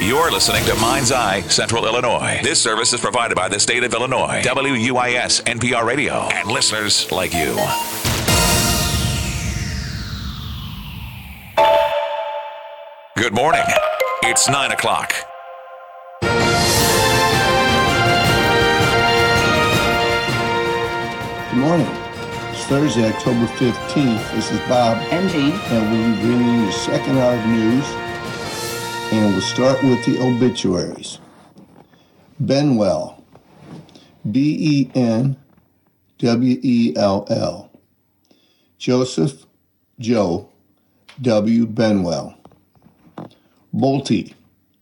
You're listening to Mind's Eye Central Illinois. This service is provided by the state of Illinois, WUIS NPR Radio, and listeners like you. Good morning. It's 9 o'clock. Good morning. It's Thursday, October 15th. This is Bob. And Jean. And we're bringing you the second hour of news. And we'll start with the obituaries. Benwell. Benwell. Joseph Joe W. Benwell. Bolte.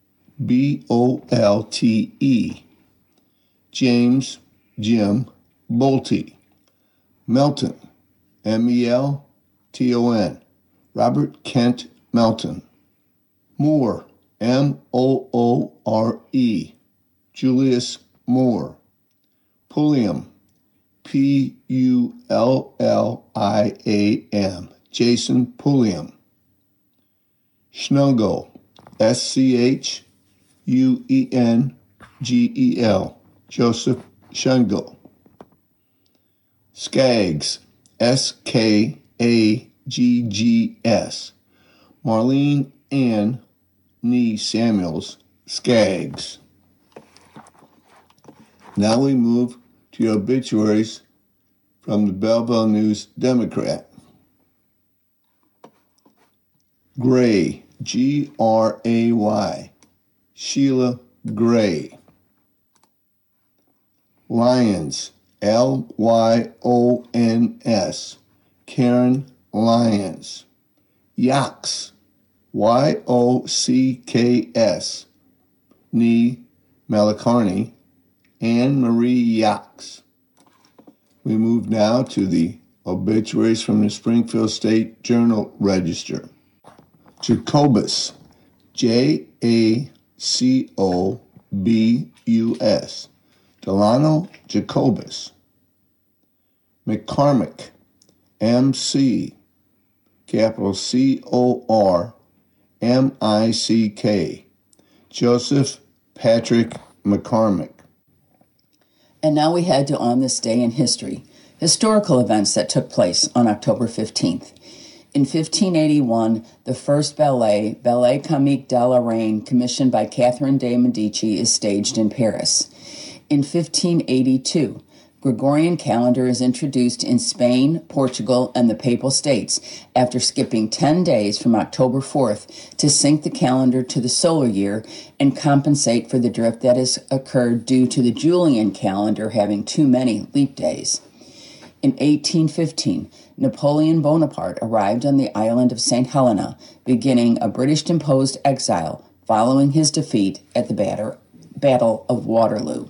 Bolte. James Jim Bolte. Melton. Melton. Robert Kent Melton. Moore. Moore. Julius Moore. Pulliam. Pulliam. Jason Pulliam. Schungel. Schuengel. Joseph Schungel. Skaggs. Skaggs. Marlene Ann Nee Samuels Skaggs. Now we move to your obituaries from the Belleville News Democrat. Gray, Gray. Sheila Gray. Lyons, Lyons. Karen Lyons. Yocks, Yocks. Nee Malacarney. Anne Marie Yocks. We move now to the obituaries from the Springfield State Journal Register. Jacobus, Jacobus. Delano Jacobus. McCormick, MC, capital CORMICK. Joseph Patrick McCormick. And now we head to On This Day in History, historical events that took place on October 15th. In 1581, the first ballet, Ballet Comique de la Reine, commissioned by Catherine de' Medici, is staged in Paris. In 1582, Gregorian calendar is introduced in Spain, Portugal, and the Papal States after skipping 10 days from October 4th to sync the calendar to the solar year and compensate for the drift that has occurred due to the Julian calendar having too many leap days. In 1815, Napoleon Bonaparte arrived on the island of St. Helena, beginning a British-imposed exile following his defeat at the Battle of Waterloo.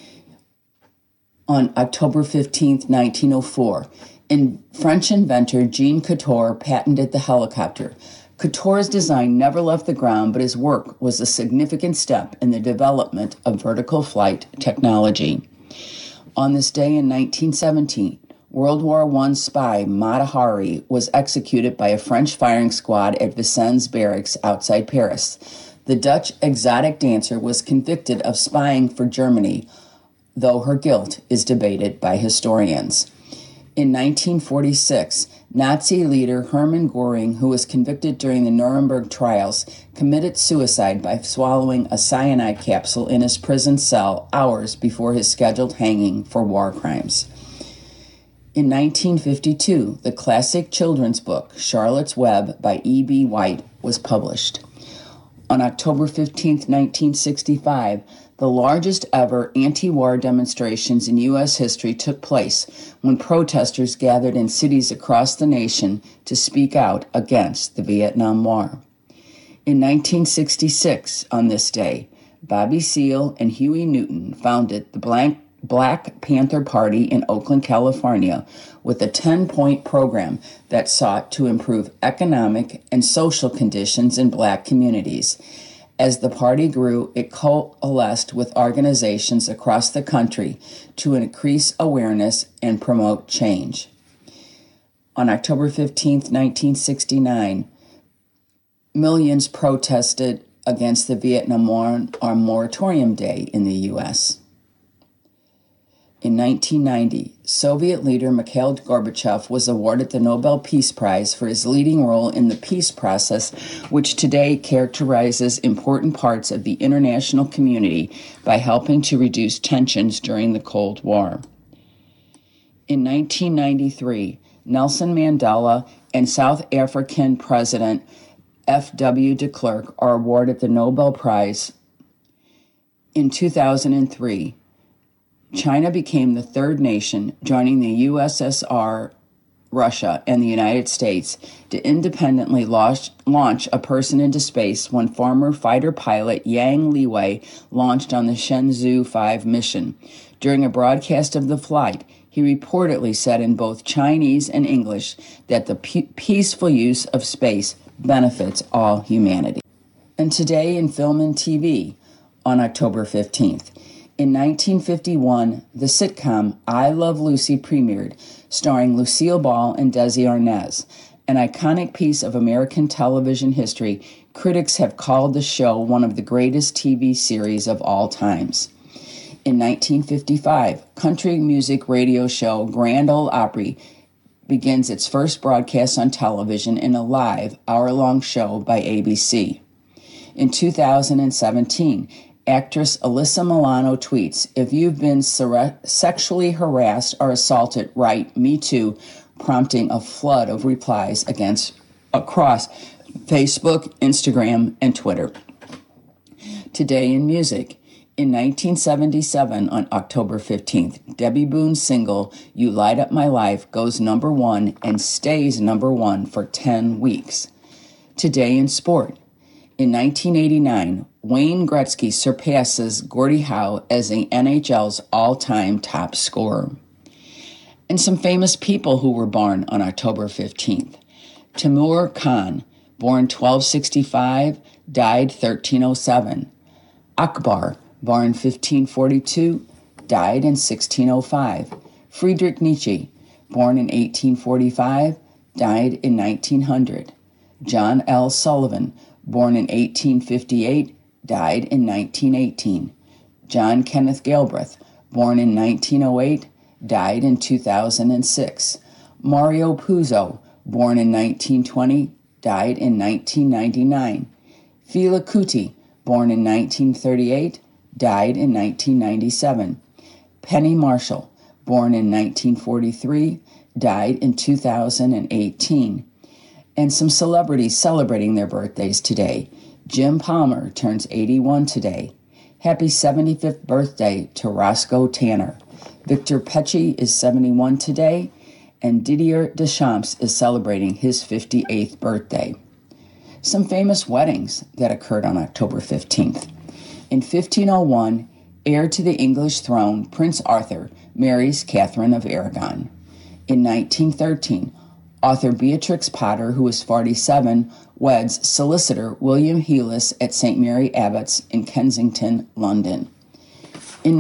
On October 15, 1904, French inventor Jean Couture patented the helicopter. Couture's design never left the ground, but his work was a significant step in the development of vertical flight technology. On this day in 1917, World War I spy Mata Hari was executed by a French firing squad at Vincennes Barracks outside Paris. The Dutch exotic dancer was convicted of spying for Germany, though her guilt is debated by historians. In 1946, Nazi leader Hermann Göring, who was convicted during the Nuremberg trials, committed suicide by swallowing a cyanide capsule in his prison cell hours before his scheduled hanging for war crimes. In 1952, the classic children's book Charlotte's Web by E.B. White was published. On October 15, 1965, the largest ever anti-war demonstrations in U.S. history took place when protesters gathered in cities across the nation to speak out against the Vietnam War. In 1966, on this day, Bobby Seale and Huey Newton founded the Black Panther Party in Oakland, California, with a 10-point program that sought to improve economic and social conditions in black communities. As the party grew, it coalesced with organizations across the country to increase awareness and promote change. On October 15, 1969, millions protested against the Vietnam War on Moratorium Day in the U.S. In 1990, Soviet leader Mikhail Gorbachev was awarded the Nobel Peace Prize for his leading role in the peace process, which today characterizes important parts of the international community by helping to reduce tensions during the Cold War. In 1993, Nelson Mandela and South African President F.W. de Klerk are awarded the Nobel Prize. In 2003, China became the third nation, joining the USSR, Russia, and the United States to independently launch a person into space when former fighter pilot Yang Liwei launched on the Shenzhou 5 mission. During a broadcast of the flight, he reportedly said in both Chinese and English that the peaceful use of space benefits all humanity. And today in film and TV, on October 15th, in 1951, the sitcom I Love Lucy premiered, starring Lucille Ball and Desi Arnaz. An iconic piece of American television history, critics have called the show one of the greatest TV series of all times. In 1955, country music radio show Grand Ole Opry begins its first broadcast on television in a live, hour-long show by ABC. In 2017, actress Alyssa Milano tweets, "If you've been sexually harassed or assaulted, write Me Too," prompting a flood of replies across Facebook, Instagram, and Twitter. Today in music. In 1977, on October 15th, Debbie Boone's single, You Light Up My Life, goes number one and stays number one for 10 weeks. Today in sport. In 1989, Wayne Gretzky surpasses Gordie Howe as the NHL's all-time top scorer. And some famous people who were born on October 15th. Timur Khan, born 1265, died 1307. Akbar, born 1542, died in 1605. Friedrich Nietzsche, born in 1845, died in 1900. John L. Sullivan, born in 1858, died in 1918. John Kenneth Galbraith, born in 1908, died in 2006. Mario Puzo, born in 1920, died in 1999. Fela Kuti, born in 1938, died in 1997. Penny Marshall, born in 1943, died in 2018. And some celebrities celebrating their birthdays today. Jim Palmer turns 81 today. Happy 75th birthday to Roscoe Tanner. Victor Pecci is 71 today, and Didier Deschamps is celebrating his 58th birthday. Some famous weddings that occurred on October 15th. In 1501, heir to the English throne, Prince Arthur marries Catherine of Aragon. In 1913, author Beatrix Potter, who was 47, weds solicitor William Heelis at St. Mary Abbots in Kensington, London. In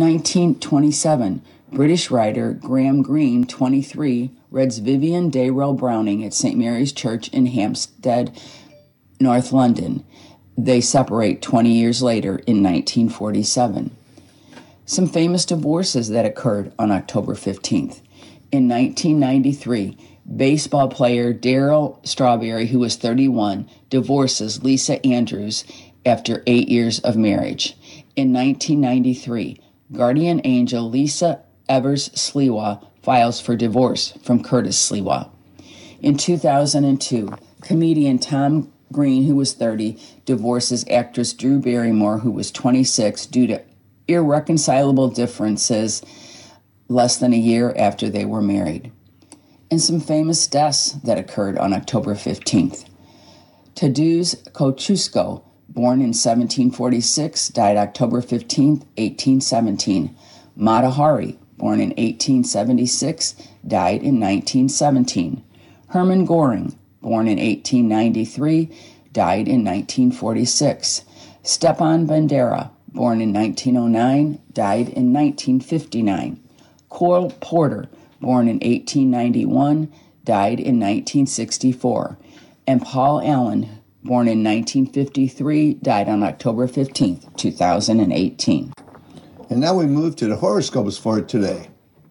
1927, British writer Graham Greene, 23, weds Vivian Dayrell Browning at St. Mary's Church in Hampstead, North London. They separate 20 years later in 1947. Some famous divorces that occurred on October 15th. In 1993, baseball player Darryl Strawberry, who was 31, divorces Lisa Andrews after 8 years of marriage. In 1993, guardian angel Lisa Evers Sliwa files for divorce from Curtis Sliwa. In 2002, comedian Tom Green, who was 30, divorces actress Drew Barrymore, who was 26, due to irreconcilable differences less than a year after they were married. And some famous deaths that occurred on October 15th. Tadeusz Kościuszko, born in 1746, died October 15th, 1817. Mata Hari, born in 1876, died in 1917. Hermann Göring, born in 1893, died in 1946. Stepan Bandera, born in 1909, died in 1959. Cole Porter, born in 1891, died in 1964. And Paul Allen, born in 1953, died on October 15th, 2018. And now we move to the horoscopes for today.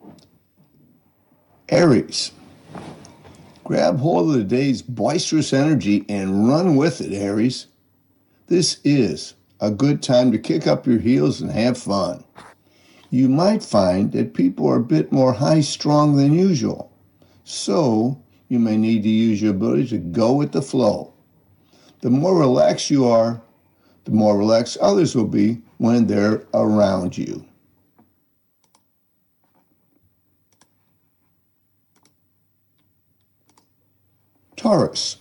Aries. Grab hold of the day's boisterous energy and run with it, Aries. This is a good time to kick up your heels and have fun. You might find that people are a bit more high-strung than usual, so you may need to use your ability to go with the flow. The more relaxed you are, the more relaxed others will be when they're around you. Taurus.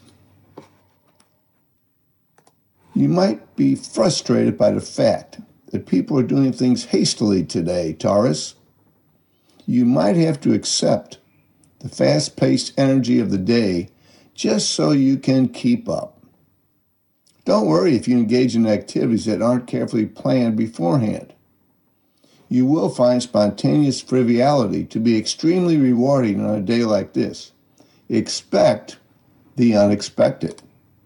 You might be frustrated by the fact that people are doing things hastily today, Taurus. You might have to accept the fast-paced energy of the day just so you can keep up. Don't worry if you engage in activities that aren't carefully planned beforehand. You will find spontaneous frivolity to be extremely rewarding on a day like this. Expect the unexpected.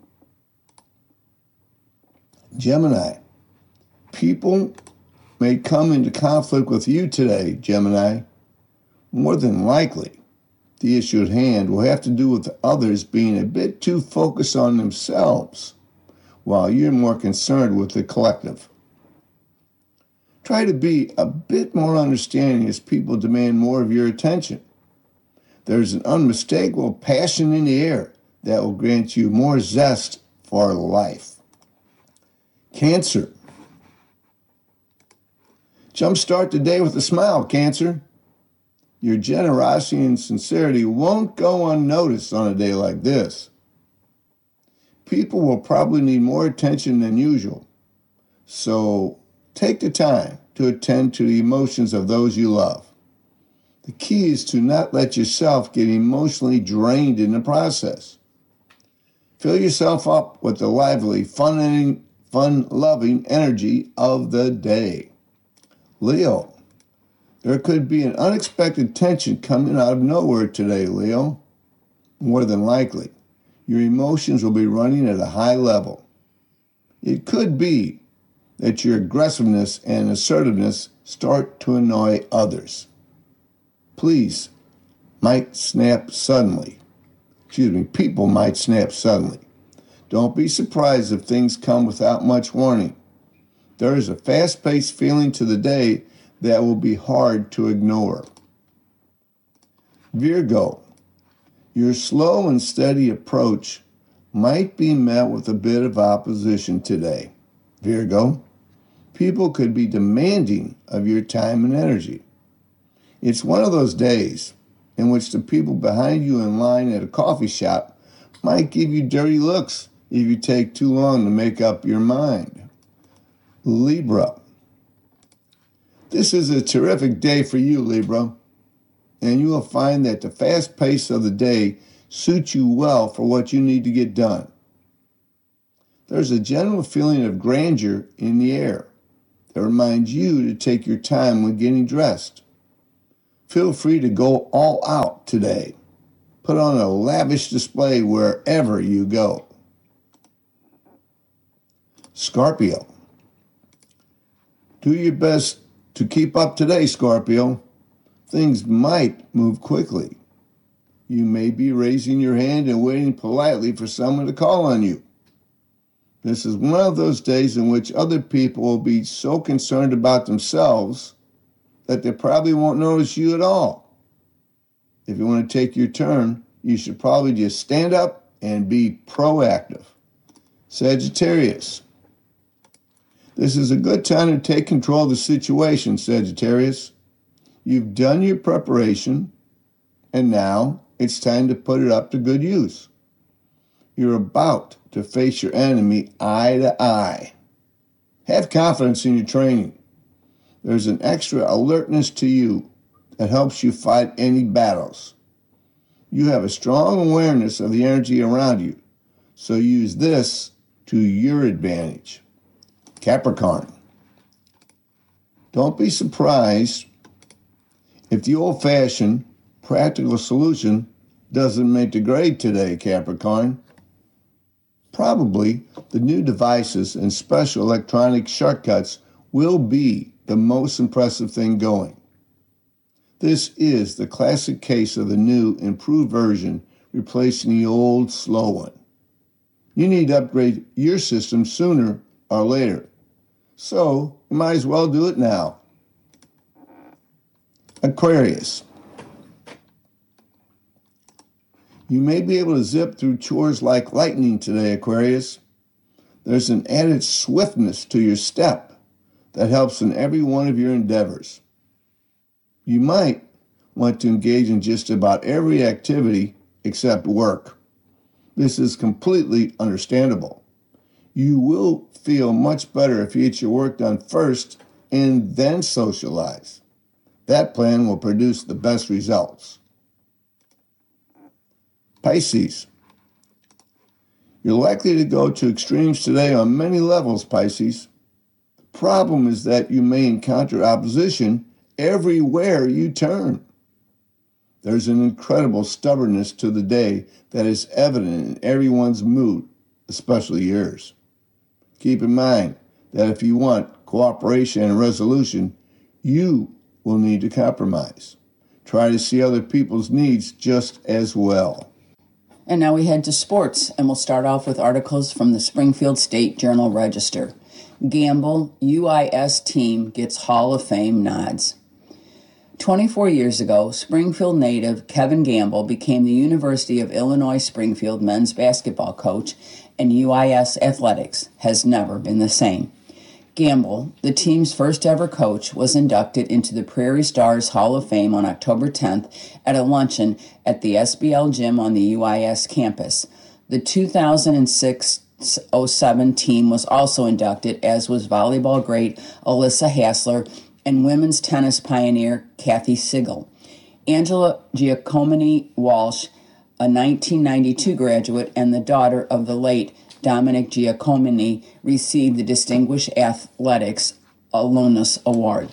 Gemini. People may come into conflict with you today, Gemini. More than likely, the issue at hand will have to do with others being a bit too focused on themselves, while you're more concerned with the collective. Try to be a bit more understanding as people demand more of your attention. There's an unmistakable passion in the air that will grant you more zest for life. Cancer. Jumpstart the day with a smile, Cancer. Your generosity and sincerity won't go unnoticed on a day like this. People will probably need more attention than usual, so take the time to attend to the emotions of those you love. The key is to not let yourself get emotionally drained in the process. Fill yourself up with the lively, fun-loving energy of the day. Leo. There could be an unexpected tension coming out of nowhere today, Leo. More than likely, your emotions will be running at a high level. It could be that your aggressiveness and assertiveness start to annoy others. People might snap suddenly. Don't be surprised if things come without much warning. There is a fast-paced feeling to the day that will be hard to ignore. Virgo. Your slow and steady approach might be met with a bit of opposition today. Virgo. People could be demanding of your time and energy. It's one of those days in which the people behind you in line at a coffee shop might give you dirty looks if you take too long to make up your mind. Libra. This is a terrific day for you, Libra, and you will find that the fast pace of the day suits you well for what you need to get done. There's a general feeling of grandeur in the air that reminds you to take your time when getting dressed. Feel free to go all out today. Put on a lavish display wherever you go. Scorpio. Do your best to keep up today, Scorpio. Things might move quickly. You may be raising your hand and waiting politely for someone to call on you. This is one of those days in which other people will be so concerned about themselves that they probably won't notice you at all. If you want to take your turn, you should probably just stand up and be proactive. Sagittarius. This is a good time to take control of the situation, Sagittarius. You've done your preparation, and now it's time to put it up to good use. You're about to face your enemy eye to eye. Have confidence in your training. There's an extra alertness to you that helps you fight any battles. You have a strong awareness of the energy around you, so use this to your advantage. Capricorn. Don't be surprised if the old-fashioned practical solution doesn't make the grade today, Capricorn. Probably the new devices and special electronic shortcuts will be the most impressive thing going. This is the classic case of the new, improved version replacing the old, slow one. You need to upgrade your system sooner or later, so you might as well do it now. Aquarius. You may be able to zip through chores like lightning today, Aquarius. There's an added swiftness to your step that helps in every one of your endeavors. You might want to engage in just about every activity except work. This is completely understandable. You will feel much better if you get your work done first and then socialize. That plan will produce the best results. Pisces. You're likely to go to extremes today on many levels, Pisces. The problem is that you may encounter opposition everywhere you turn. There's an incredible stubbornness to the day that is evident in everyone's mood, especially yours. Keep in mind that if you want cooperation and resolution, you will need to compromise. Try to see other people's needs just as well. And now we head to sports, and we'll start off with articles from the Springfield State Journal-Register. Gamble UIS team gets Hall of Fame nods. 24 years ago, Springfield native Kevin Gamble became the University of Illinois Springfield men's basketball coach, and UIS athletics has never been the same. Gamble, the team's first ever coach, was inducted into the Prairie Stars Hall of Fame on October 10th at a luncheon at the SBL gym on the UIS campus. The 2006-07 team was also inducted, as was volleyball great Alyssa Hassler and women's tennis pioneer Kathy Sigel. Angela Giacomini Walsh, a 1992 graduate and the daughter of the late Dominic Giacomini, received the Distinguished Athletics Alumnus Award.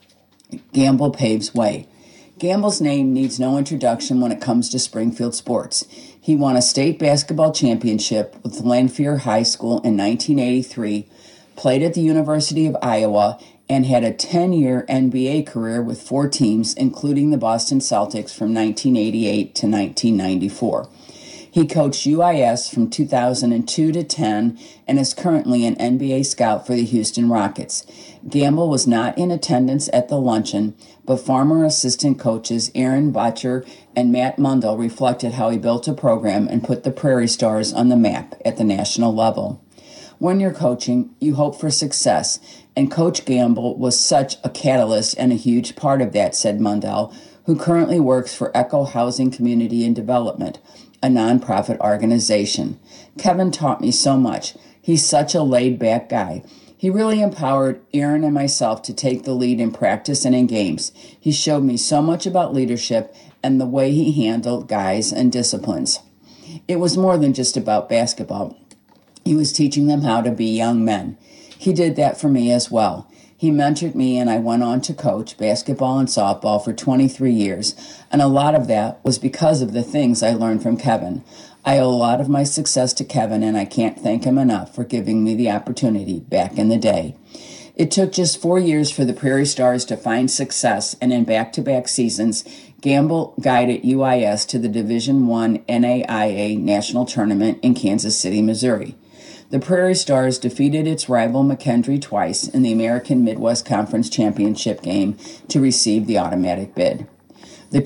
Gamble paves way. Gamble's name needs no introduction when it comes to Springfield sports. He won a state basketball championship with Lanphier High School in 1983, played at the University of Iowa, and had a 10-year NBA career with 4 teams, including the Boston Celtics from 1988 to 1994. He coached UIS from 2002 to 10 and is currently an NBA scout for the Houston Rockets. Gamble was not in attendance at the luncheon, but former assistant coaches Aaron Butcher and Matt Mundell reflected how he built a program and put the Prairie Stars on the map at the national level. When you're coaching, you hope for success, and Coach Gamble was such a catalyst and a huge part of that, said Mundell, who currently works for Echo Housing Community and Development, a nonprofit organization. Kevin taught me so much. He's such a laid-back guy. He really empowered Aaron and myself to take the lead in practice and in games. He showed me so much about leadership and the way he handled guys and disciplines. It was more than just about basketball. He was teaching them how to be young men. He did that for me as well. He mentored me, and I went on to coach basketball and softball for 23 years, and a lot of that was because of the things I learned from Kevin. I owe a lot of my success to Kevin, and I can't thank him enough for giving me the opportunity back in the day. It took just 4 years for the Prairie Stars to find success, and in back-to-back seasons, Gamble guided UIS to the Division I NAIA National Tournament in Kansas City, Missouri. The Prairie Stars defeated its rival McKendree twice in the American Midwest Conference Championship game to receive the automatic bid. The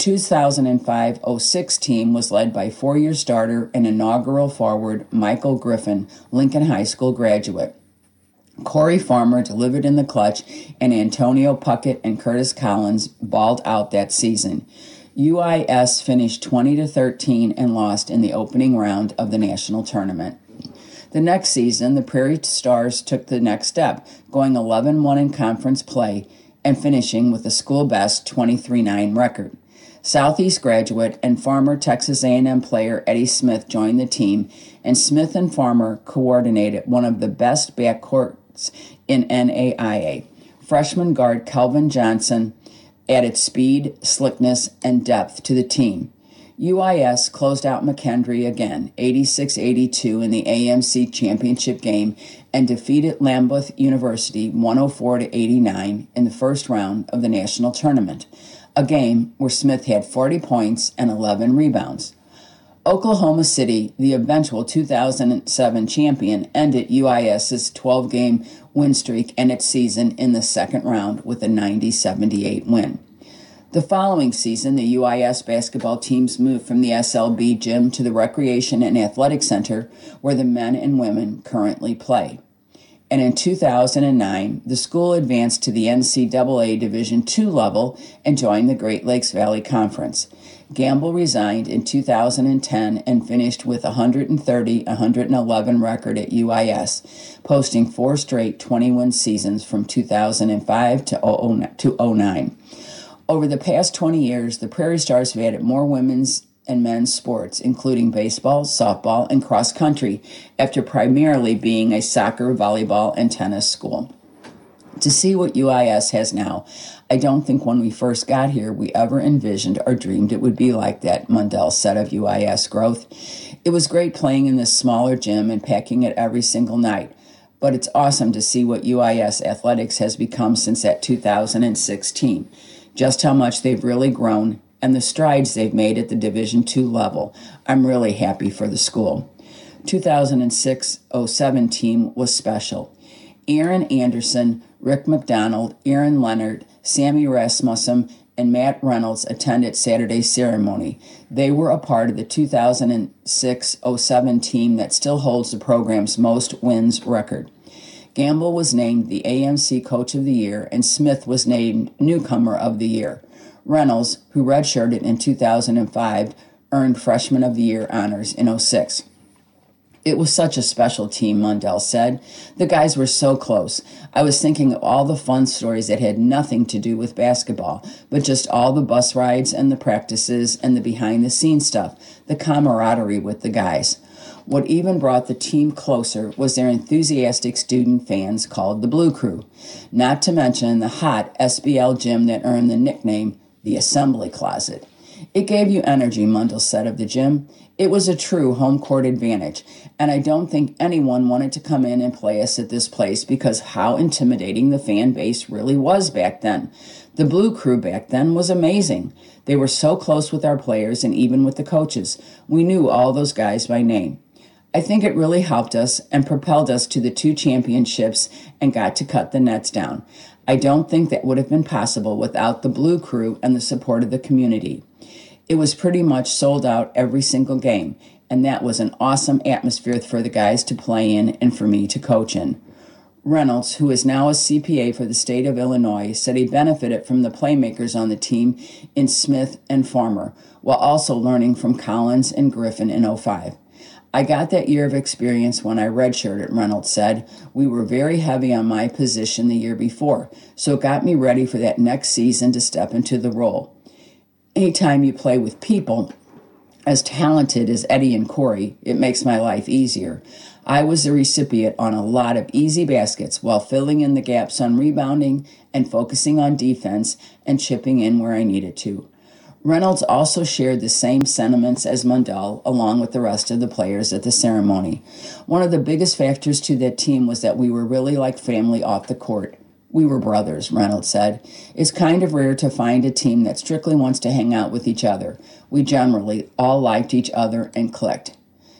2005-06 team was led by 4-year starter and inaugural forward Michael Griffin, Lincoln High School graduate. Corey Farmer delivered in the clutch, and Antonio Puckett and Curtis Collins balled out that season. UIS finished 20-13 and lost in the opening round of the national tournament. The next season, the Prairie Stars took the next step, going 11-1 in conference play and finishing with a school-best 23-9 record. Southeast graduate and former Texas A&M player Eddie Smith joined the team, and Smith and Farmer coordinated one of the best backcourts in NAIA. Freshman guard Kelvin Johnson added speed, slickness, and depth to the team. UIS closed out McKendree again, 86-82 in the AMC championship game and defeated Lambuth University 104-89 in the first round of the national tournament, a game where Smith had 40 points and 11 rebounds. Oklahoma City, the eventual 2007 champion, ended UIS's 12-game win streak and its season in the second round with a 90-78 win. The following season, the UIS basketball teams moved from the SLB gym to the Recreation and Athletic Center, where the men and women currently play. And in 2009, the school advanced to the NCAA Division II level and joined the Great Lakes Valley Conference. Gamble resigned in 2010 and finished with a 130-111 record at UIS, posting 4 straight 20-win seasons from 2005 to 09. Over the past 20 years, the Prairie Stars have added more women's and men's sports, including baseball, softball, and cross country, after primarily being a soccer, volleyball, and tennis school. To see what UIS has now, I don't think when we first got here we ever envisioned or dreamed it would be like that, Mundell said of UIS growth. It was great playing in this smaller gym and packing it every single night, but it's awesome to see what UIS athletics has become since that 2016. Just how much they've really grown and the strides they've made at the Division II level. I'm really happy for the school. 2006-07 team was special. Aaron Anderson, Rick McDonald, Aaron Leonard, Sammy Rasmussen, and Matt Reynolds attended Saturday's ceremony. They were a part of the 2006-07 team that still holds the program's most wins record. Gamble was named the AMC Coach of the Year, and Smith was named Newcomer of the Year. Reynolds, who redshirted in 2005, earned Freshman of the Year honors in 06. It was such a special team, Mundell said. The guys were so close. I was thinking of all the fun stories that had nothing to do with basketball, but just all the bus rides and the practices and the behind-the-scenes stuff, the camaraderie with the guys. What even brought the team closer was their enthusiastic student fans called the Blue Crew, not to mention the hot SBL gym that earned the nickname the Assembly Closet. It gave you energy, Mundell said of the gym. It was a true home court advantage, and I don't think anyone wanted to come in and play us at this place because how intimidating the fan base really was back then. The Blue Crew back then was amazing. They were so close with our players and even with the coaches. We knew all those guys by name. I think it really helped us and propelled us to the 2 championships and got to cut the nets down. I don't think that would have been possible without the Blue Crew and the support of the community. It was pretty much sold out every single game, and that was an awesome atmosphere for the guys to play in and for me to coach in. Reynolds, who is now a CPA for the state of Illinois, said he benefited from the playmakers on the team in Smith and Farmer, while also learning from Collins and Griffin in 05. I got that year of experience when I redshirted, Reynolds said. We were very heavy on my position the year before, so it got me ready for that next season to step into the role. Anytime you play with people as talented as Eddie and Corey, it makes my life easier. I was the recipient on a lot of easy baskets while filling in the gaps on rebounding and focusing on defense and chipping in where I needed to. Reynolds also shared the same sentiments as Mundell, along with the rest of the players at the ceremony. One of the biggest factors to that team was that we were really like family off the court. We were brothers, Reynolds said. It's kind of rare to find a team that strictly wants to hang out with each other. We generally all liked each other and clicked.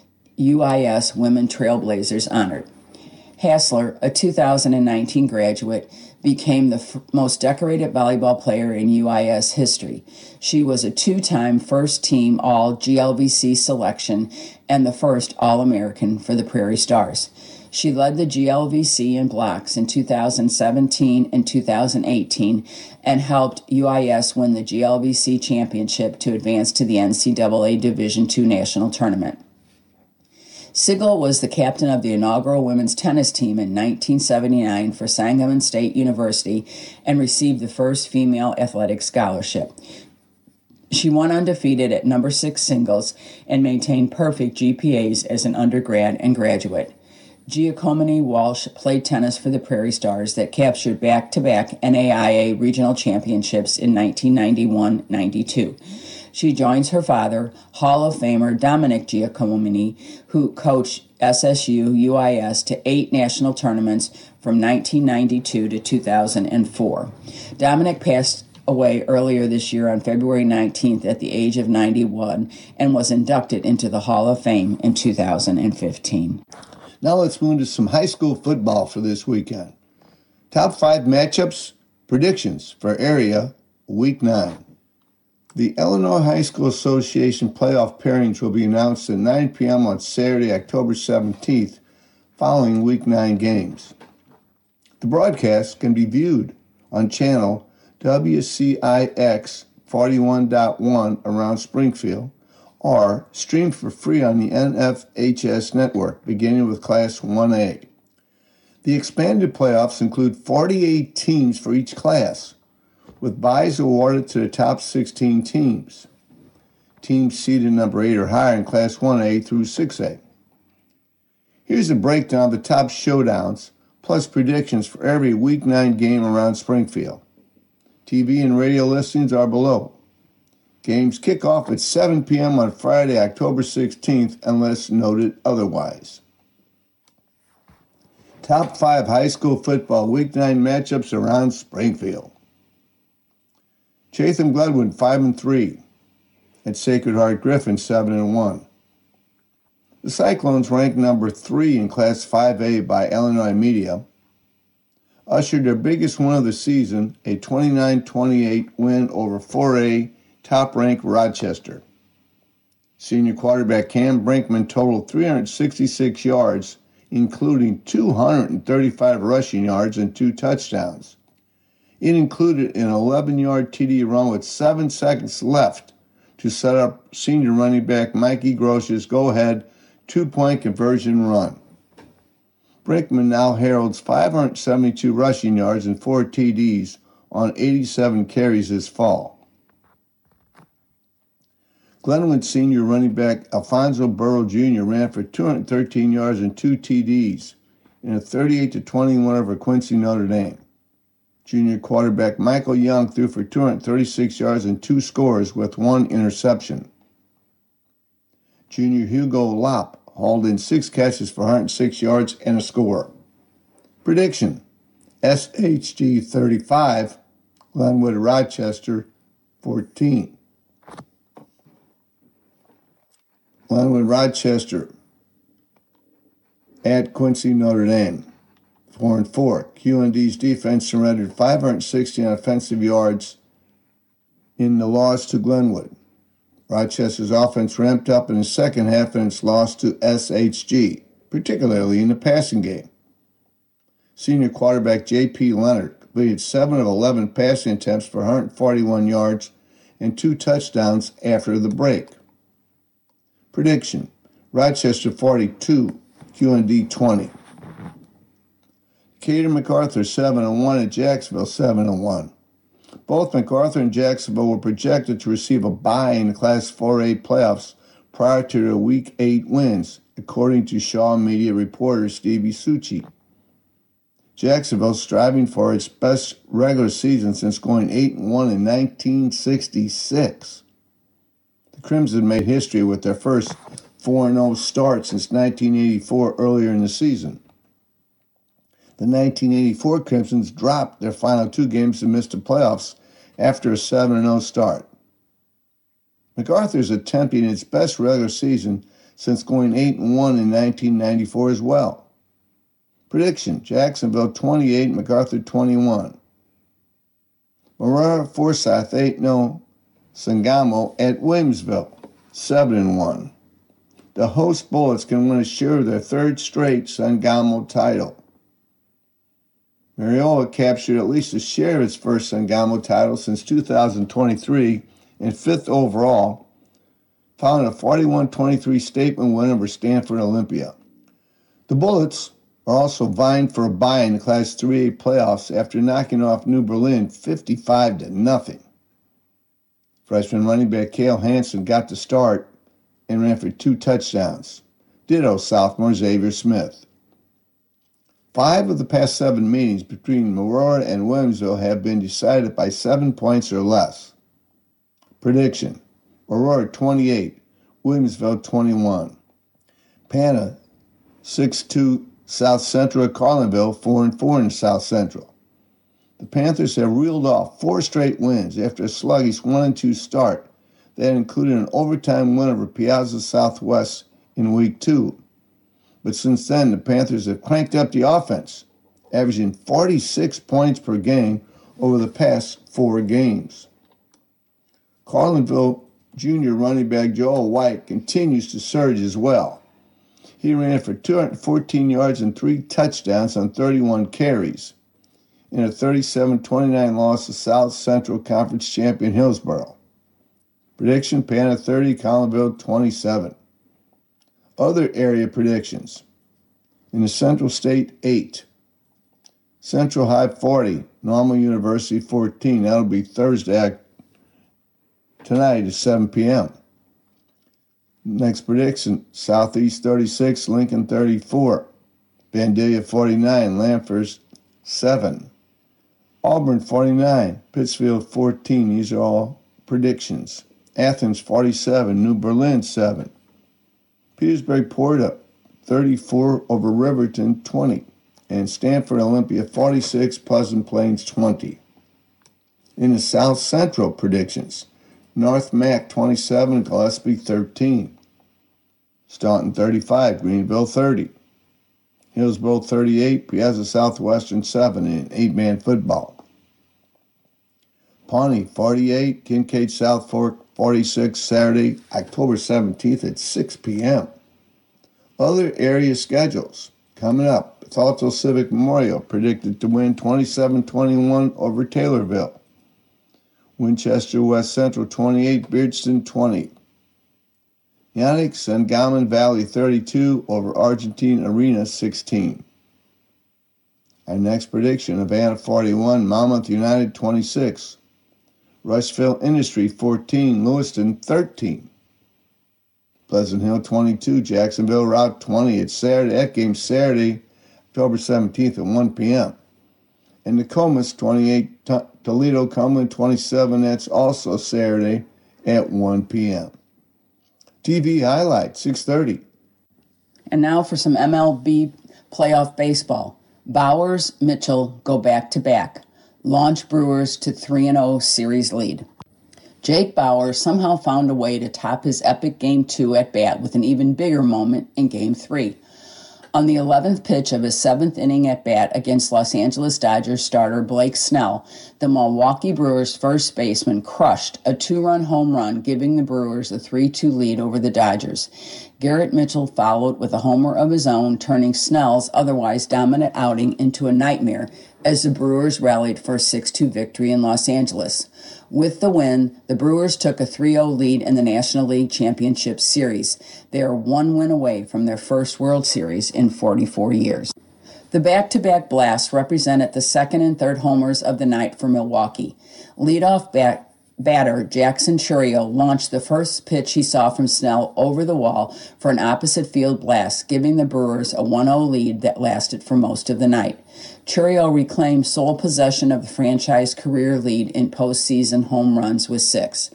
UIS Women Trailblazers honored. Hassler, a 2019 graduate, became the most decorated volleyball player in UIS history. She was a 2-time first-team All-GLVC selection and the first All-American for the Prairie Stars. She led the GLVC in blocks in 2017 and 2018 and helped UIS win the GLVC championship to advance to the NCAA Division II national tournament. Sigel was the captain of the inaugural women's tennis team in 1979 for Sangamon State University and received the first female athletic scholarship. She won undefeated at number 6 singles and maintained perfect GPAs as an undergrad and graduate. Giacomo Walsh played tennis for the Prairie Stars that captured back-to-back NAIA regional championships in 1991-92. She joins her father, Hall of Famer Dominic Giacomini, who coached SSU UIS to 8 national tournaments from 1992 to 2004. Dominic passed away earlier this year on February 19th at the age of 91 and was inducted into the Hall of Fame in 2015. Now let's move to some high school football for this weekend. Top 5 matchups, predictions for area Week 9. The Illinois High School Association playoff pairings will be announced at 9 p.m. on Saturday, October 17th, following Week 9 games. The broadcast can be viewed on channel WCIX 41.1 around Springfield, or streamed for free on the NFHS network, beginning with Class 1A. The expanded playoffs include 48 teams for each class, with byes awarded to the top 16 teams. Teams seeded number 8 or higher in Class 1A through 6A. Here's a breakdown of the top showdowns, plus predictions for every Week 9 game around Springfield. TV and radio listings are below. Games kick off at 7 p.m. on Friday, October 16th, unless noted otherwise. Top 5 high school football Week 9 matchups around Springfield. Chatham Glenwood 5-3, at Sacred Heart Griffin 7-1. The Cyclones ranked number 3 in Class 5A by Illinois media, ushered their biggest win of the season, a 29-28 win over 4A top-ranked Rochester. Senior quarterback Cam Brinkman totaled 366 yards, including 235 rushing yards and 2 touchdowns. It included an 11-yard TD run with 7 seconds left to set up senior running back Mikey Grosh's go-ahead 2-point conversion run. Brinkman now heralds 572 rushing yards and 4 TDs on 87 carries this fall. Glenwood senior running back Alfonso Burrow Jr. ran for 213 yards and 2 TDs in a 38-20 win over Quincy Notre Dame. Junior quarterback Michael Young threw for 236 yards and 2 scores with 1 interception. Junior Hugo Lopp hauled in 6 catches for 106 yards and a score. Prediction: SHG 35, Glenwood Rochester 14. Glenwood Rochester at Quincy Notre Dame 4-4. QND's defense surrendered 560 offensive yards in the loss to Glenwood. Rochester's offense ramped up in the second half in its loss to SHG, particularly in the passing game. Senior quarterback J.P. Leonard completed 7 of 11 passing attempts for 141 yards and 2 touchdowns after the break. Prediction: Rochester 42, QND 20. Decatur MacArthur 7-1 and Jacksonville 7-1. Both MacArthur and Jacksonville were projected to receive a bye in the Class 4A playoffs prior to their Week 8 wins, according to Shaw Media reporter Stevie Succi. Jacksonville striving for its best regular season since going 8-1 in 1966. The Crimson made history with their first 4-0 start since 1984 earlier in the season. The 1984 Crimsons dropped their final 2 games and missed the playoffs after a 7-0 start. MacArthur is attempting its best regular season since going 8-1 in 1994 as well. Prediction: Jacksonville 28, MacArthur 21. Aurora Forsyth 8-0, Sangamo at Williamsville 7-1. The host Bullets can win a share of their 3rd straight Sangamo title. Mariola captured at least a share of its first Sangamo title since 2023 and 5th overall, following a 41-23 statement win over Stanford Olympia. The Bullets are also vying for a bye in the Class 3A playoffs after knocking off New Berlin 55-0. Freshman running back Cale Hansen got the start and ran for 2 touchdowns. Ditto sophomore Xavier Smith. 5 of the past 7 meetings between Aurora and Williamsville have been decided by 7 points or less. Prediction: Aurora 28, Williamsville 21. Pana 6-2 South Central at Carlinville, 4-4 in South Central. The Panthers have reeled off 4 straight wins after a sluggish 1-2 start that included an overtime win over Piazza Southwest in Week 2. But since then, the Panthers have cranked up the offense, averaging 46 points per game over the past 4 games. Carlinville junior running back Joel White continues to surge as well. He ran for 214 yards and 3 touchdowns on 31 carries in a 37-29 loss to South Central Conference champion Hillsboro. Prediction, Pana 30, Carlinville 27. Other area predictions. In the Central State, 8. Central High 40, Normal University 14. That'll be Thursday tonight at 7 p.m. Next prediction, Southeast 36, Lincoln 34. Vandalia 49, Lampers 7. Auburn 49, Pittsfield 14. These are all predictions. Athens 47, New Berlin 7. Petersburg Porta 34 over Riverton 20. And Stanford Olympia 46, Pleasant Plains 20. In the South Central predictions, North Mac 27, Gillespie 13. Staunton 35, Greenville 30. Hillsboro 38, Piazza Southwestern 7 in 8-man football. Pawnee 48, Kincaid South Fork 46, Saturday, October 17th at 6 p.m. Other area schedules coming up. Bethalto Civic Memorial predicted to win 27-21 over Taylorville. Winchester West Central 28, Beardston 20. Yannick and Gammon Valley 32 over Argentine Arena 16. Our next prediction, Havana 41, Monmouth United 26. Rushville Industry 14, Lewiston 13. Pleasant Hill 22, Jacksonville Route 20. It's Saturday. That game's Saturday, October 17th at 1 p.m. And Nokomis 28, Toledo Cumberland 27. That's also Saturday at 1 p.m. TV highlight 6:30. And now for some MLB playoff baseball. Bowers, Mitchell go back-to-back. Launch Brewers to 3-0 series lead. Jake Bauers somehow found a way to top his epic Game 2 at-bat with an even bigger moment in Game 3. On the 11th pitch of his 7th inning at-bat against Los Angeles Dodgers starter Blake Snell, the Milwaukee Brewers first baseman crushed a 2-run home run, giving the Brewers a 3-2 lead over the Dodgers. Garrett Mitchell followed with a homer of his own, turning Snell's otherwise dominant outing into a nightmare as the Brewers rallied for a 6-2 victory in Los Angeles. With the win, the Brewers took a 3-0 lead in the National League Championship Series. They are 1 win away from their first World Series in 44 years. The back-to-back blasts represented the second and third homers of the night for Milwaukee. Leadoff batter Jackson Chourio launched the first pitch he saw from Snell over the wall for an opposite field blast, giving the Brewers a 1-0 lead that lasted for most of the night. Chourio reclaimed sole possession of the franchise career lead in postseason home runs with 6.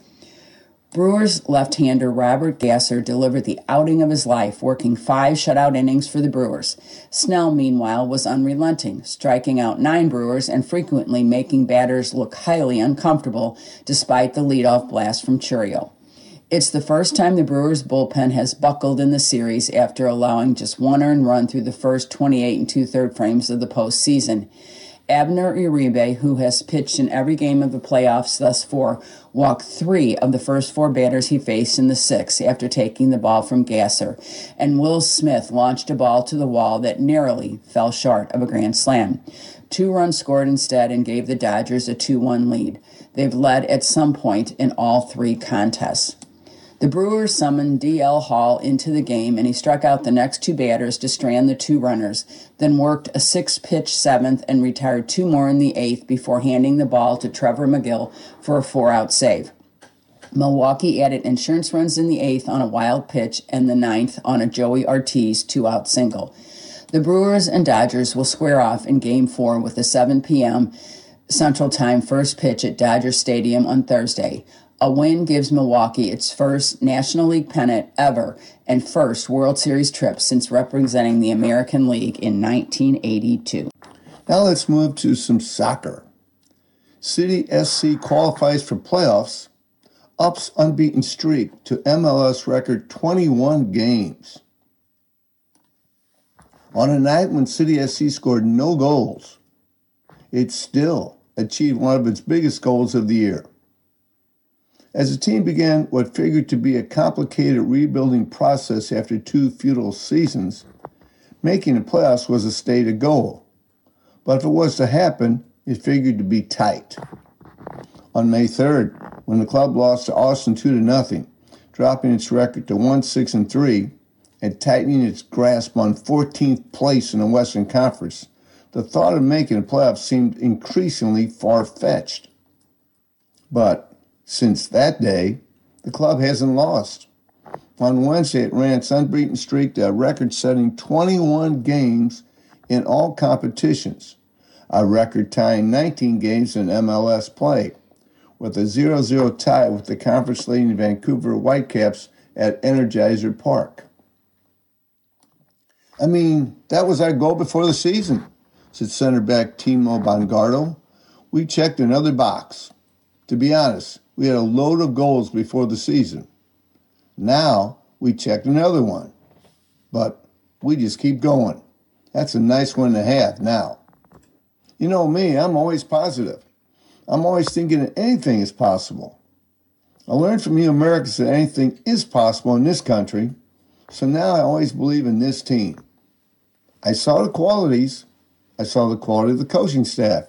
Brewers left-hander Robert Gasser delivered the outing of his life, working 5 shutout innings for the Brewers. Snell, meanwhile, was unrelenting, striking out 9 Brewers and frequently making batters look highly uncomfortable despite the leadoff blast from Chourio. It's the first time the Brewers' bullpen has buckled in the series after allowing just 1 earned run through the first 28 2/3 frames of the postseason. Abner Uribe, who has pitched in every game of the playoffs thus far, walked 3 of the first 4 batters he faced in the 6th after taking the ball from Gasser, and Will Smith launched a ball to the wall that narrowly fell short of a grand slam. 2 runs scored instead and gave the Dodgers a 2-1 lead. They've led at some point in all 3 contests. The Brewers summoned D.L. Hall into the game, and he struck out the next 2 batters to strand the 2 runners, then worked a 6-pitch 7th and retired 2 more in the 8th before handing the ball to Trevor McGill for a 4-out save. Milwaukee added insurance runs in the 8th on a wild pitch and the 9th on a Joey Ortiz 2-out single. The Brewers and Dodgers will square off in Game 4 with a 7 p.m. Central Time first pitch at Dodger Stadium on Thursday. A win gives Milwaukee its first National League pennant ever and first World Series trip since representing the American League in 1982. Now let's move to some soccer. City SC qualifies for playoffs, ups unbeaten streak to MLS record 21 games. On a night when City SC scored no goals, it still achieved one of its biggest goals of the year. As the team began what figured to be a complicated rebuilding process after 2 futile seasons, making the playoffs was a stated goal. But if it was to happen, it figured to be tight. On May 3rd, when the club lost to Austin 2-0, dropping its record to 1-6-3 and tightening its grasp on 14th place in the Western Conference, the thought of making the playoffs seemed increasingly far-fetched. But since that day, the club hasn't lost. On Wednesday, it ran its unbeaten streak to a record-setting 21 games in all competitions, a record-tying 19 games in MLS play, with a 0-0 tie with the conference-leading Vancouver Whitecaps at Energizer Park. That was our goal before the season, said center back Timo Bongardo. We checked another box. To be honest, we had a load of goals before the season. Now we checked another one. But we just keep going. That's a nice one to have now. You know me, I'm always positive. I'm always thinking that anything is possible. I learned from you Americans that anything is possible in this country, so now I always believe in this team. I saw the qualities. I saw the quality of the coaching staff.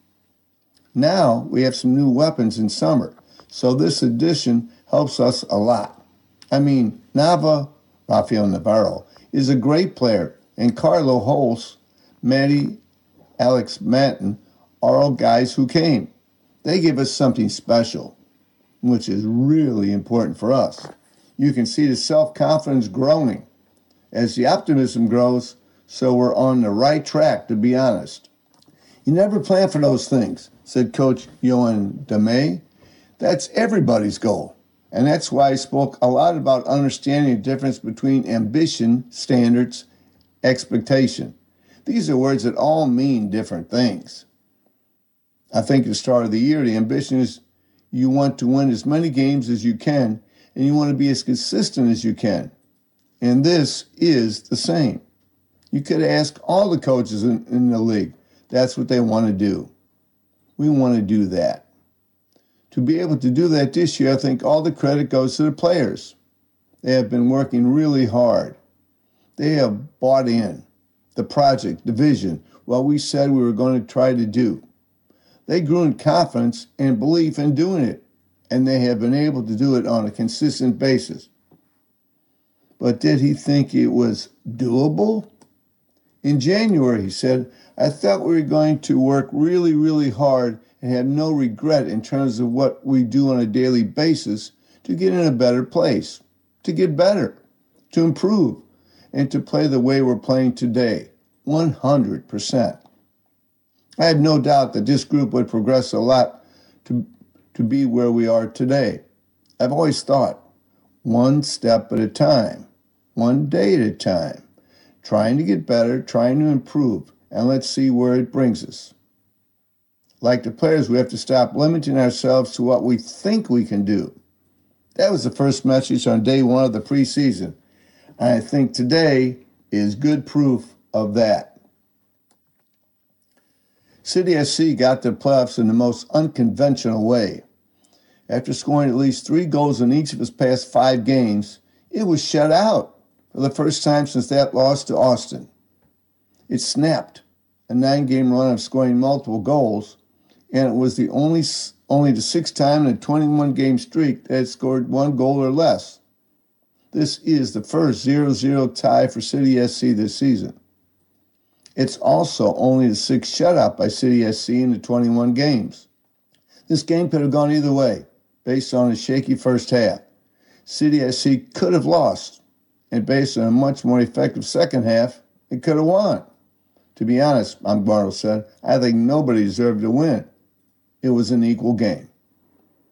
Now we have some new weapons in summer, so this addition helps us a lot. Nava, Rafael Navarro, is a great player, and Carlo Holst, Matty, Alex Manton are all guys who came. They give us something special, which is really important for us. You can see the self-confidence growing. As the optimism grows, so we're on the right track, to be honest. You never plan for those things, said Coach Johan Demay. That's everybody's goal. And that's why I spoke a lot about understanding the difference between ambition, standards, expectation. These are words that all mean different things. I think at the start of the year, the ambition is you want to win as many games as you can, and you want to be as consistent as you can. And this is the same. You could ask all the coaches in the league. That's what they want to do. We want to do that. To be able to do that this year, I think all the credit goes to the players. They have been working really hard. They have bought in the project, the vision, what we said we were going to try to do. They grew in confidence and belief in doing it, and they have been able to do it on a consistent basis. But did he think it was doable? In January, he said, I thought we were going to work really, really hard and have no regret in terms of what we do on a daily basis to get in a better place, to get better, to improve, and to play the way we're playing today, 100%. I have no doubt that this group would progress a lot to be where we are today. I've always thought, one step at a time, one day at a time, trying to get better, trying to improve, and let's see where it brings us. Like the players, we have to stop limiting ourselves to what we think we can do. That was the first message on day one of the preseason. And I think today is good proof of that. City SC got to the playoffs in the most unconventional way. After scoring at least 3 goals in each of its past 5 games, it was shut out for the first time since that loss to Austin. It snapped a 9-game run of scoring multiple goals, and it was only the 6th time in a 21-game streak that it scored 1 goal or less. This is the first 0-0 tie for City SC this season. It's also only the 6th shutout by City SC in the 21 games. This game could have gone either way, based on a shaky first half. City SC could have lost, and based on a much more effective second half, it could have won. To be honest, Bongardo said, I think nobody deserved to win. It was an equal game.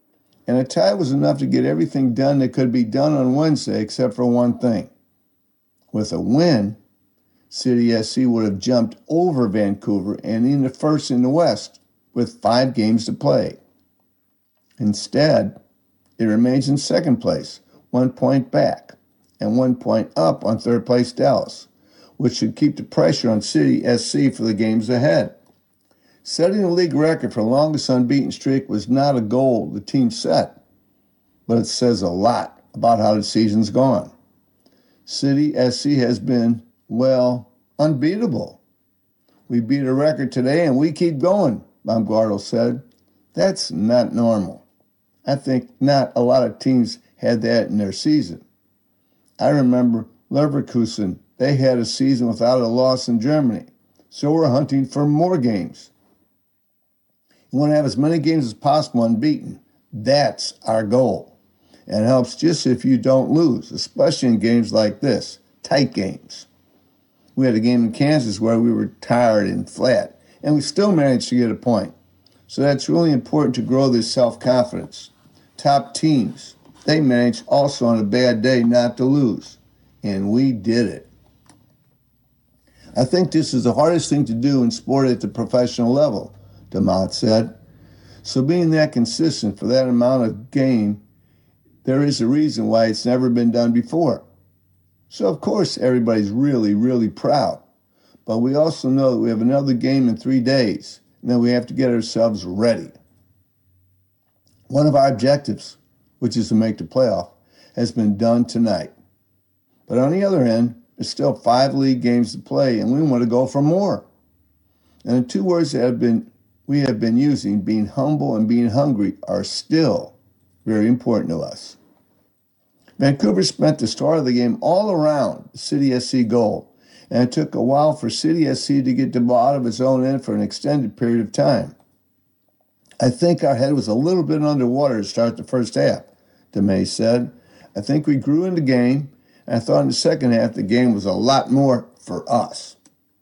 and a tie was enough to get everything done that could be done on Wednesday except for one thing. With a win, City SC would have jumped over Vancouver and in the first in the West with 5 games to play. Instead, it remains in second place, 1 point back, and 1 point up on third place Dallas, which should keep the pressure on City SC for the games ahead. Setting the league record for longest unbeaten streak was not a goal the team set, but it says a lot about how the season's gone. City SC has been, well, unbeatable. We beat a record today and we keep going, Baumgartel said. That's not normal. I think not a lot of teams had that in their season. I remember Leverkusen, they had a season without a loss in Germany, so we're hunting for more games. You want to have as many games as possible unbeaten. That's our goal. And it helps just if you don't lose, especially in games like this, tight games. We had a game in Kansas where we were tired and flat, and we still managed to get a point. So that's really important to grow this self-confidence. Top teams, they managed also on a bad day not to lose, and we did it. I think this is the hardest thing to do in sport at the professional level, DeMott said. So being that consistent for that amount of game, there is a reason why it's never been done before. So of course everybody's really, really proud. But we also know that we have another game in 3 days, and then we have to get ourselves ready. One of our objectives, which is to make the playoff, has been done tonight. But on the other end, there's still 5 league games to play, and we want to go for more. And the 2 words that we have been using, being humble and being hungry, are still very important to us. Vancouver spent the start of the game all around the City SC goal, and it took a while for City SC to get the ball out of its own end for an extended period of time. I think our head was a little bit underwater to start the first half, DeMay said. I think we grew in the game, and I thought in the second half the game was a lot more for us.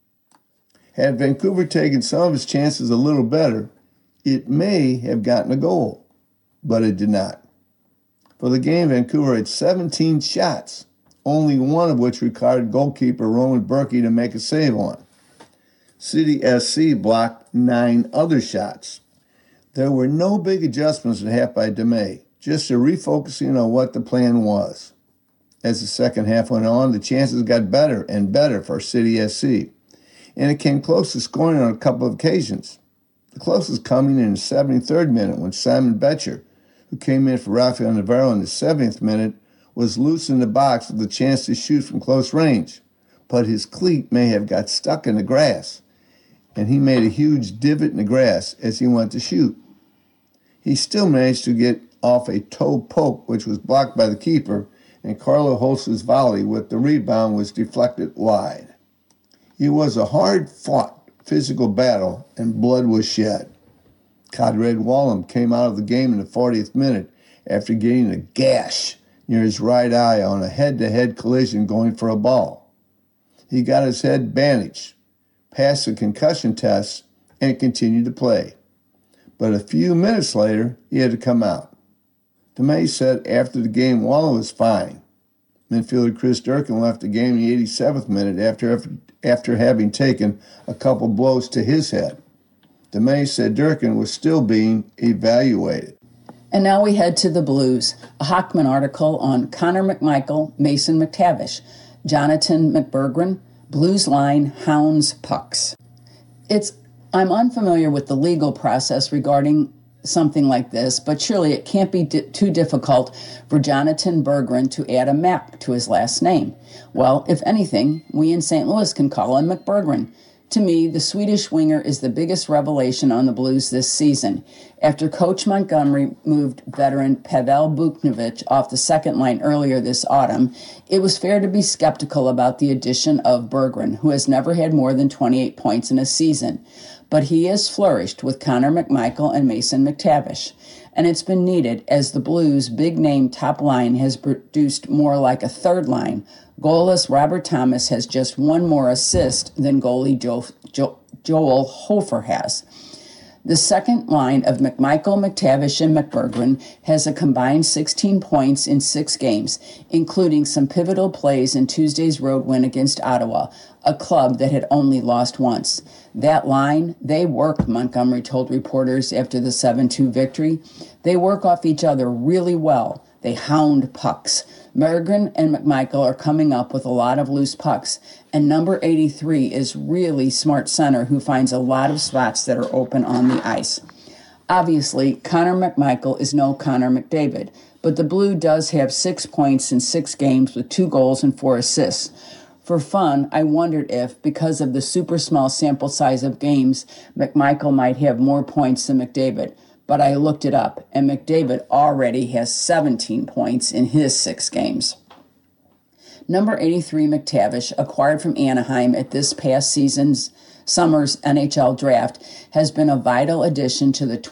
Had Vancouver taken some of its chances a little better, it may have gotten a goal, but it did not. For the game, Vancouver had 17 shots, only one of which required goalkeeper Roman Berkey to make a save on. City SC blocked 9 other shots. There were no big adjustments at half by DeMay, just a refocusing on what the plan was. As the second half went on, the chances got better and better for City SC, and it came close to scoring on a couple of occasions. The closest coming in the 73rd minute when Simon Betcher, who came in for Rafael Navarro in the 70th minute, was loose in the box with a chance to shoot from close range, but his cleat may have got stuck in the grass, and he made a huge divot in the grass as he went to shoot. He still managed to get off a toe poke, which was blocked by the keeper, and Carlo Holz's volley with the rebound was deflected wide. It was a hard-fought physical battle, and blood was shed. Conrad Wallem came out of the game in the 40th minute after getting a gash near his right eye on a head-to-head collision going for a ball. He got his head bandaged, passed a concussion test, and continued to play. But a few minutes later, he had to come out. DeMay said after the game, Wallem was fine. Midfielder Chris Durkin left the game in the 87th minute after having taken a couple blows to his head. DeMay said Durkin was still being evaluated. And now we head to the Blues, a Hockman article on Connor McMichael, Mason McTavish, Jonathan McBurgren, Blues line, Hounds, Pucks. I'm unfamiliar with the legal process regarding something like this, but surely it can't be too difficult for Jonathan Berggren to add a Mac to his last name. Well, if anything, we in St. Louis can call him McBurgren. To me, the Swedish winger is the biggest revelation on the Blues this season. After Coach Montgomery moved veteran Pavel Buchnevich off the second line earlier this autumn, it was fair to be skeptical about the addition of Berggren, who has never had more than 28 points in a season. But he has flourished with Connor McMichael and Mason McTavish, and it's been needed as the Blues' big-name top line has produced more like a third line. Goalless Robert Thomas has just one more assist than goalie Joel Hofer has. The second line of McMichael, McTavish, and McBurgren has a combined 16 points in 6 games, including some pivotal plays in Tuesday's road win against Ottawa, a club that had only lost once. That line, they work, Montgomery told reporters after the 7-2 victory. They work off each other really well. They hound pucks. Berggren and McMichael are coming up with a lot of loose pucks, and number 83 is really smart center who finds a lot of spots that are open on the ice. Obviously, Connor McMichael is no Connor McDavid, but the Blue does have 6 points in 6 games with 2 goals and 4 assists. For fun, I wondered if, because of the super small sample size of games, McMichael might have more points than McDavid. But I looked it up, and McDavid already has 17 points in his 6 games. Number 83 McTavish, acquired from Anaheim at this past summer's NHL draft, has been a vital addition to the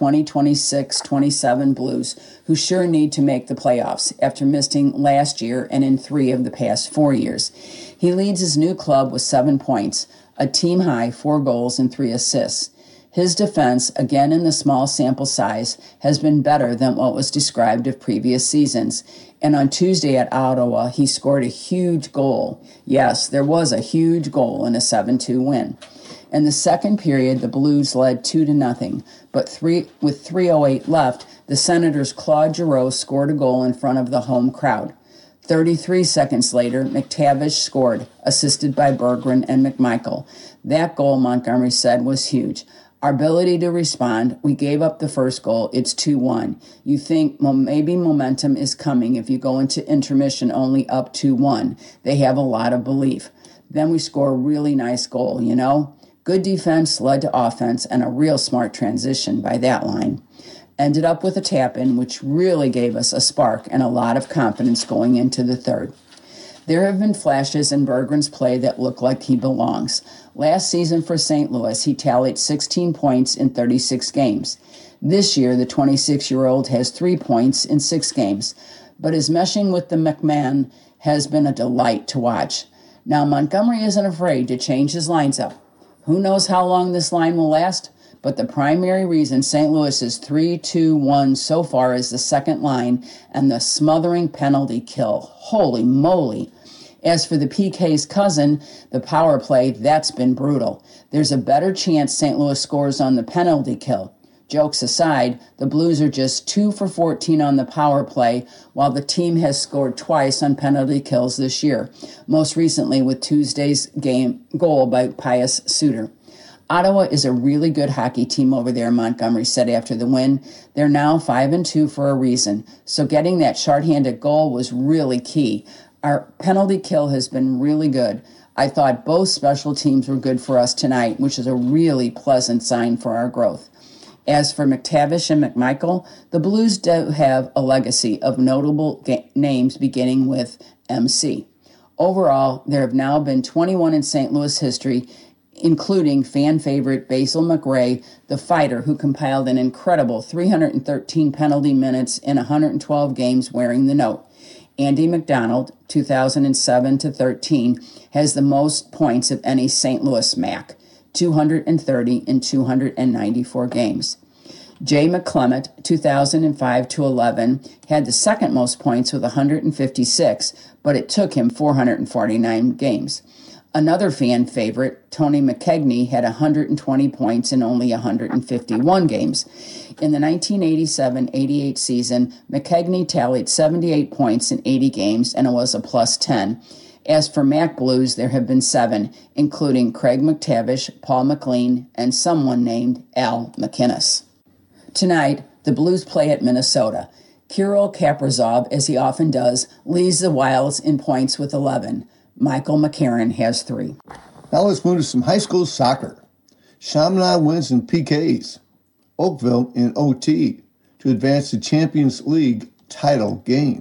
2026-27 Blues, who sure need to make the playoffs after missing last year and in 3 of the past 4 years. He leads his new club with 7 points, a team-high 4 goals and 3 assists. His defense, again in the small sample size, has been better than what was described of previous seasons. And on Tuesday at Ottawa, he scored a huge goal. Yes, there was a huge goal in a 7-2 win. In the second period, the Blues led 2-0, but with 3:08 left, the Senators' Claude Giroux scored a goal in front of the home crowd. 33 seconds later, McTavish scored, assisted by Berggren and McMichael. That goal, Montgomery said, was huge. Our ability to respond, we gave up the first goal, it's 2-1. You think, well, maybe momentum is coming if you go into intermission only up 2-1. They have a lot of belief. Then we score a really nice goal, you know? Good defense led to offense and a real smart transition by that line. Ended up with a tap-in, which really gave us a spark and a lot of confidence going into the third. There have been flashes in Berggren's play that look like he belongs. Last season for St. Louis, he tallied 16 points in 36 games. This year, the 26-year-old has 3 points in 6 games, but his meshing with the McMahon has been a delight to watch. Now, Montgomery isn't afraid to change his lines up. Who knows how long this line will last? But the primary reason St. Louis is 3-2-1 so far is the second line and the smothering penalty kill. Holy moly. As for the PK's cousin, the power play, that's been brutal. There's a better chance St. Louis scores on the penalty kill. Jokes aside, the Blues are just 2 for 14 on the power play, while the team has scored twice on penalty kills this year, most recently with Tuesday's goal by Pius Suter. Ottawa is a really good hockey team over there, Montgomery said after the win. They're now 5-2 for a reason, so getting that shorthanded goal was really key. Our penalty kill has been really good. I thought both special teams were good for us tonight, which is a really pleasant sign for our growth. As for McTavish and McMichael, the Blues do have a legacy of notable names beginning with MC. Overall, there have now been 21 in St. Louis history, including fan favorite Basil McRae, the fighter who compiled an incredible 313 penalty minutes in 112 games wearing the note. Andy McDonald, 2007-13, has the most points of any St. Louis Mac, 230 in 294 games. Jay McClement, 2005-11, had the second most points with 156, but it took him 449 games. Another fan favorite, Tony McKegney, had 120 points in only 151 games. In the 1987-88 season, McKegney tallied 78 points in 80 games, and it was a plus 10. As for Mac Blues, there have been 7, including Craig McTavish, Paul McLean, and someone named Al McInnes. Tonight, the Blues play at Minnesota. Kirill Kaprizov, as he often does, leads the Wilds in points with 11. Michael McCarron has 3. Now let's move to some high school soccer. Chaminade wins in PKs. Oakville in OT to advance to Champions League title game.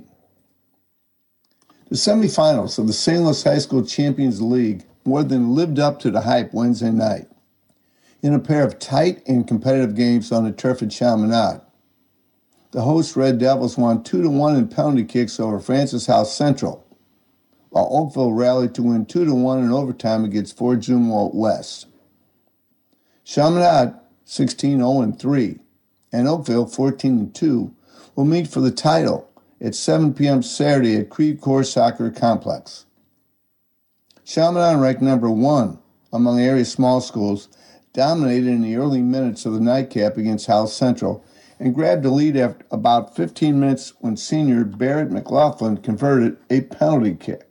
The semifinals of the St. Louis High School Champions League more than lived up to the hype Wednesday night in a pair of tight and competitive games on the turf at Chaminade. The host Red Devils won 2-1 in penalty kicks over Francis House Central, while Oakville rallied to win 2-1 in overtime against Fort Zumwalt West. Chaminade 16-0-3, and Oakville, 14-2, will meet for the title at 7 p.m. Saturday at Creve Coeur Soccer Complex. Chaminade, ranked number 1 among area small schools, dominated in the early minutes of the nightcap against Howell Central and grabbed the lead after about 15 minutes when senior Barrett McLaughlin converted a penalty kick.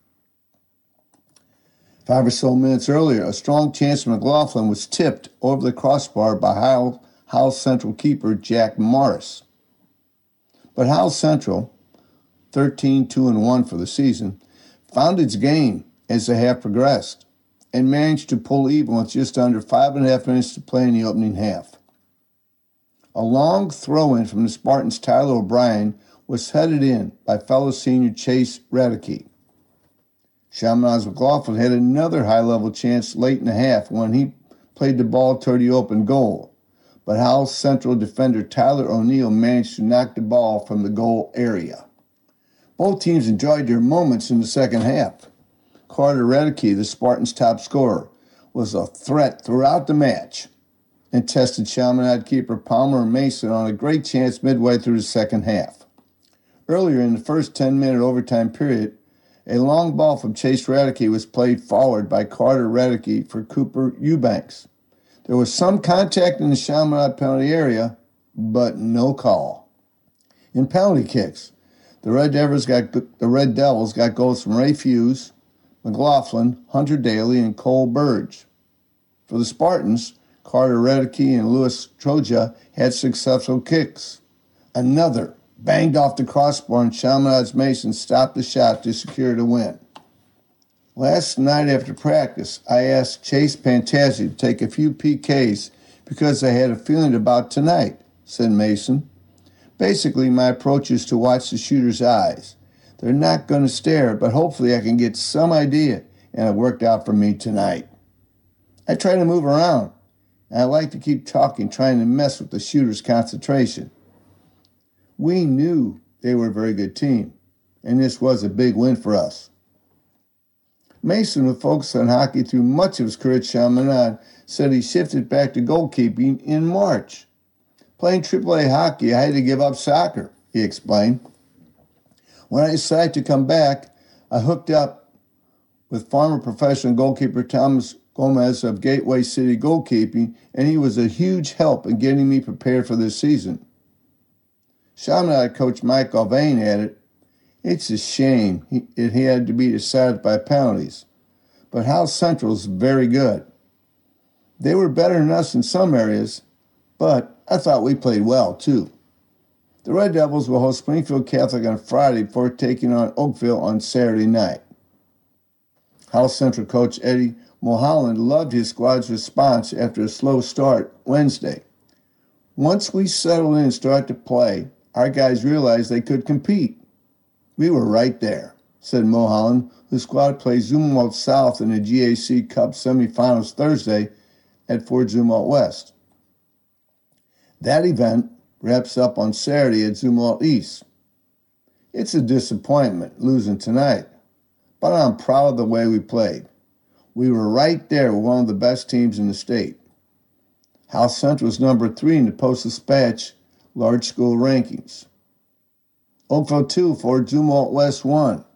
5 or so minutes earlier, a strong chance for McLaughlin was tipped over the crossbar by Howell Central keeper Jack Morris. But Howell Central, 13-2-1 for the season, found its game as the half progressed and managed to pull even with just under 5.5 minutes to play in the opening half. A long throw-in from the Spartans' Tyler O'Brien was headed in by fellow senior Chase Radicke. Chaminade's McLaughlin had another high-level chance late in the half when he played the ball toward the open goal, but Howell Central defender Tyler O'Neill managed to knock the ball from the goal area. Both teams enjoyed their moments in the second half. Carter Radicke, the Spartans' top scorer, was a threat throughout the match and tested Chaminade keeper Palmer Mason on a great chance midway through the second half. Earlier in the first 10-minute overtime period, a long ball from Chase Radicke was played forward by Carter Radicke for Cooper Eubanks. There was some contact in the Chaminade penalty area, but no call. In penalty kicks, the Red Devils got goals from Ray Fuse, McLaughlin, Hunter Daly, and Cole Burge. For the Spartans, Carter Radicke and Louis Troja had successful kicks. Another banged off the crossbar and Chaminade's Mason stopped the shot to secure the win. Last night after practice, I asked Chase Pantazzi to take a few PKs because I had a feeling about tonight, said Mason. Basically, my approach is to watch the shooter's eyes. They're not going to stare, but hopefully I can get some idea, and it worked out for me tonight. I try to move around, and I like to keep talking, trying to mess with the shooter's concentration. We knew they were a very good team, and this was a big win for us. Mason, who focused on hockey through much of his career at Chaminade, said he shifted back to goalkeeping in March. Playing AAA hockey, I had to give up soccer, he explained. When I decided to come back, I hooked up with former professional goalkeeper Thomas Gomez of Gateway City Goalkeeping, and he was a huge help in getting me prepared for this season. Chaminade coach Mike Alvain added, "It's a shame it had to be decided by penalties, but Howell Central's very good. They were better than us in some areas, but I thought we played well too." The Red Devils will host Springfield Catholic on Friday before taking on Oakville on Saturday night. Howell Central coach Eddie Mulholland loved his squad's response after a slow start Wednesday. "Once we settled in and started to play, our guys realized they could compete. We were right there," said Mulholland, whose squad plays Zumwalt South in the GAC Cup semifinals Thursday at Fort Zumwalt West. That event wraps up on Saturday at Zumwalt East. It's a disappointment losing tonight, but I'm proud of the way we played. We were right there with one of the best teams in the state. Howell Central is number 3 in the Post-Dispatch large school rankings. Oakville 2, Fort Zumwalt West 1.